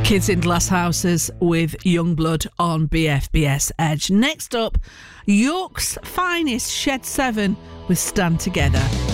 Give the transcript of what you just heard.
Kids in Glass Houses with Youngblood on BFBS Edge. Next up, York's finest, Shed 7 with Stand Together.